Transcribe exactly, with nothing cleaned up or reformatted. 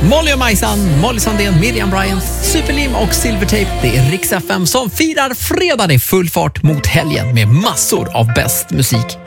Molly och Majsan, Molly Sandén, Miriam Bryant, Superlim och Silvertape. Det är Rix F M som firar fredag i full fart mot helgen med massor av bäst musik.